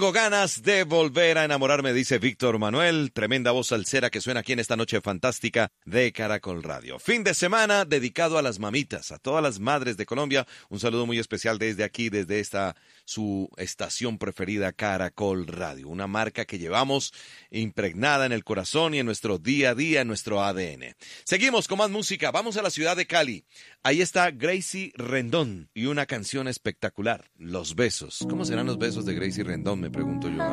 Tengo ganas de volver a enamorarme, dice Víctor Manuel. Tremenda voz salsera que suena aquí en esta noche fantástica de Caracol Radio. Fin de semana dedicado a las mamitas, a todas las madres de Colombia. Un saludo muy especial desde aquí, desde esta su estación preferida, Caracol Radio. Una marca que llevamos impregnada en el corazón y en nuestro día a día, en nuestro ADN. Seguimos con más música. Vamos a la ciudad de Cali. Ahí está Gracie Rendón y una canción espectacular, Los Besos. ¿Cómo serán los besos de Gracie Rendón? Me pregunto yo.